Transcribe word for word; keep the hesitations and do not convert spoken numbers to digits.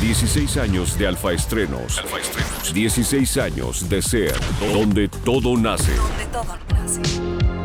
dieciséis años de Alfa Estrenos. Alfa Estrenos. dieciséis años de ser donde todo nace. Donde todo nace.